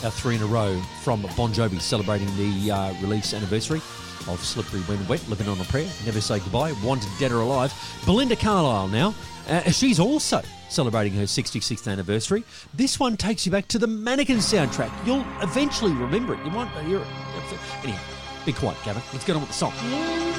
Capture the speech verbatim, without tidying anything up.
our three in a row from Bon Jovi, celebrating the uh, release anniversary of Slippery When Wet, Living on a Prayer, Never Say Goodbye, Wanted Dead or Alive. Belinda Carlisle now, uh, she's also celebrating her sixty-sixth anniversary. This one takes you back to the Mannequin soundtrack. You'll eventually remember it. You might hear it. Anyhow, be quiet, Gavin. Let's get on with the song.